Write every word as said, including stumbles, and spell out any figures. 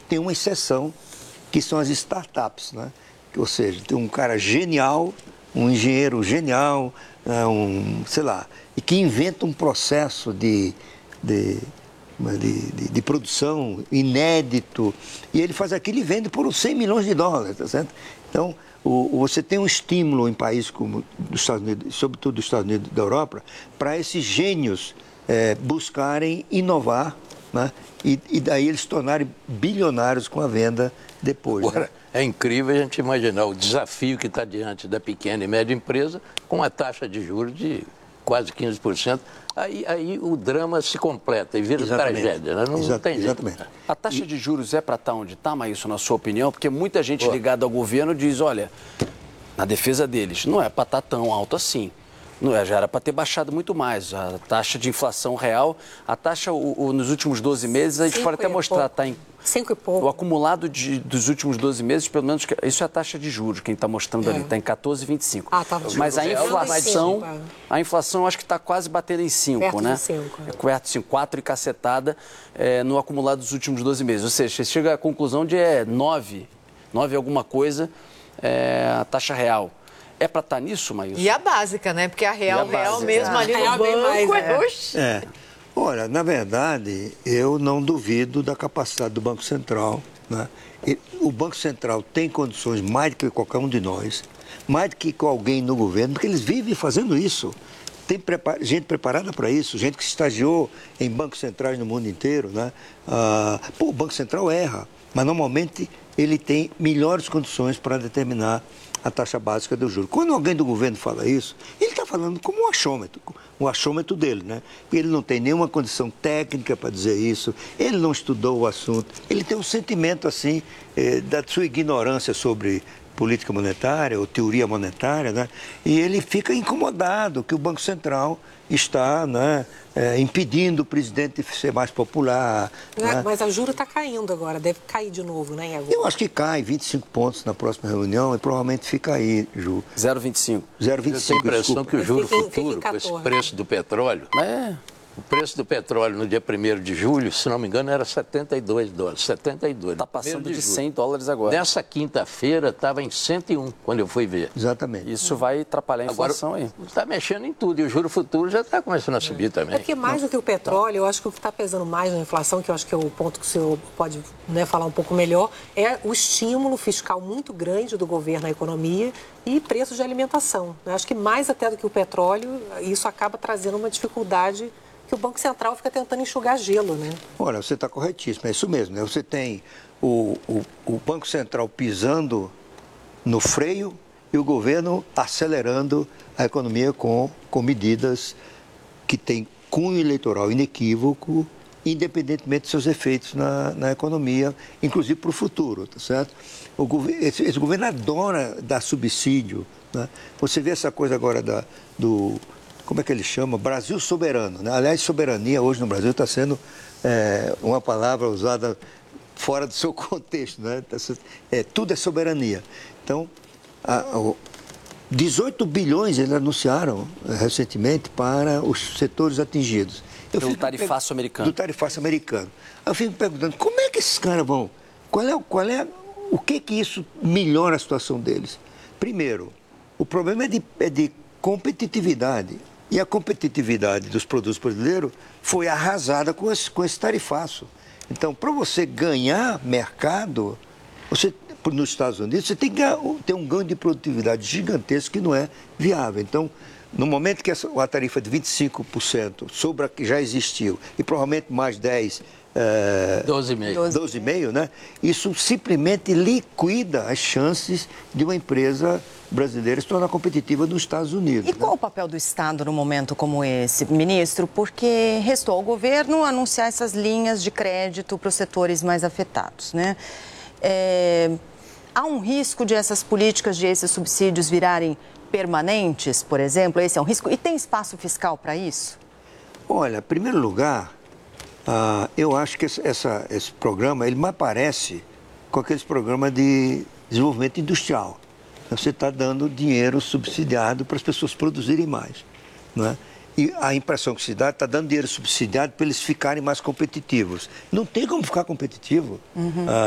tem uma exceção, que são as startups, né? Ou seja, tem um cara genial, um engenheiro genial, um, sei lá, e que inventa um processo de, de, de, de, de produção inédito, e ele faz aquilo e vende por cem milhões de dólares, tá certo? Então, o, você tem um estímulo em países como os Estados Unidos, sobretudo os Estados Unidos da Europa, para esses gênios é, buscarem inovar, né? E, e daí eles se tornarem bilionários com a venda depois. Agora, né? é incrível a gente imaginar o desafio que está diante da pequena e média empresa com a taxa de juros de quase quinze por cento. Aí, aí o drama se completa e vira Exatamente. tragédia, né? Não, Exato, não tem jeito. exatamente. A taxa de juros é para estar onde está, Maílson, na sua opinião? Porque muita gente Pô. ligada ao governo diz, olha, na defesa deles, não é para estar tão alto assim. Não é, já era para ter baixado muito mais. A taxa de inflação real, a taxa o, o, nos últimos doze meses, a gente Cinco pode até e mostrar, pouco. tá em... Cinco e pouco. O acumulado de, dos últimos doze meses, pelo menos, isso é a taxa de juros, quem está mostrando É. ali, está em quatorze vírgula vinte e cinco. Ah, tá. Mas a Real, inflação, mas- a inflação acho que está quase batendo em cinco, Perto né? de cinco, é. É perto de cinco, quatro e cacetada é, no acumulado dos últimos doze meses. Ou seja, você chega à conclusão de é nove, nove alguma coisa, é, a taxa real. É para estar nisso, Maílson? E a básica, né? Porque a real, E a real básica. mesmo ali no Real bem banco, mais, é. oxe. É. Olha, na verdade, eu não duvido da capacidade do Banco Central, né? E o Banco Central tem condições mais do que qualquer um de nós, mais do que com alguém no governo, porque eles vivem fazendo isso. Tem prepa- gente preparada para isso, gente que estagiou em bancos centrais no mundo inteiro, né? Ah, pô, o Banco Central erra, mas normalmente ele tem melhores condições para determinar a taxa básica do juro. Quando alguém do governo fala isso, ele está falando como um achômetro, o achômetro dele, né? Ele não tem nenhuma condição técnica para dizer isso, ele não estudou o assunto, ele tem um sentimento assim eh, da sua ignorância sobre política monetária ou teoria monetária, né? E ele fica incomodado que o Banco Central está, né, é, impedindo o presidente de ser mais popular. Né? Né? Mas a juro está caindo agora, deve cair de novo, né, em agosto? Eu acho que cai vinte e cinco pontos na próxima reunião e provavelmente fica aí, Ju. zero vírgula vinte e cinco. zero vírgula vinte e Eu tenho a cinco, impressão desculpa. que o juro Fica em- fica em futuro, com esse quatorze. preço do petróleo, É. o preço do petróleo no dia primeiro de julho, se não me engano, era setenta e dois dólares. setenta e dois. Está passando primeiro de julho. cem dólares agora. Nessa quinta-feira estava em cento e um, quando eu fui ver. Exatamente. Isso vai atrapalhar a Agora, inflação aí. está mexendo em tudo e o juro futuro já está começando a subir também. É porque mais do que o petróleo, eu acho que o que está pesando mais na inflação, que eu acho que é o ponto que o senhor pode, né, falar um pouco melhor, é o estímulo fiscal muito grande do governo à economia e preços de alimentação. Eu acho que mais até do que o petróleo, isso acaba trazendo uma dificuldade que o Banco Central fica tentando enxugar gelo, né? Olha, você está corretíssimo, é isso mesmo, né? Você tem o, o, o Banco Central pisando no freio e o governo acelerando a economia com, com medidas que têm cunho eleitoral inequívoco, independentemente dos seus efeitos na, na economia, inclusive para o futuro, tá certo? O governo, esse, esse governo adora dar subsídio, né? Você vê essa coisa agora da, do... como é que ele chama? Brasil soberano, né? Aliás, soberania hoje no Brasil está sendo é, uma palavra usada fora do seu contexto, né? É, tudo é soberania. Então, a, a, dezoito bilhões eles anunciaram é, recentemente para os setores atingidos. Eu Pelo fico tarifaço pe- americano. Do tarifaço americano. Eu fico perguntando, como é que esses caras vão? Qual é, qual é, o que que isso melhora a situação deles? Primeiro, o problema é de, é de competitividade. E a competitividade dos produtos brasileiros foi arrasada com esse, com esse tarifaço. Então, para você ganhar mercado, você, nos Estados Unidos, você tem que ter um ganho de produtividade gigantesco que não é viável. Então, no momento que essa, a tarifa de vinte e cinco por cento sobre a que já existiu, e provavelmente mais dez por cento, é, doze vírgula cinco. doze vírgula cinco, né? Isso simplesmente liquida as chances de uma empresa brasileira se tornar competitiva nos Estados Unidos. E qual o papel do Estado num momento como esse, ministro? Porque restou ao governo anunciar essas linhas de crédito para os setores mais afetados, né? É, há um risco de essas políticas, de esses subsídios virarem permanentes, por exemplo? Esse é um risco? E tem espaço fiscal para isso? Olha, em primeiro lugar, ah, eu acho que esse, essa, esse programa, ele mais parece com aqueles programas de desenvolvimento industrial. Você está dando dinheiro subsidiado para as pessoas produzirem mais, não é? E a impressão que se dá está dando dinheiro subsidiado para eles ficarem mais competitivos. Não tem como ficar competitivo. Uhum.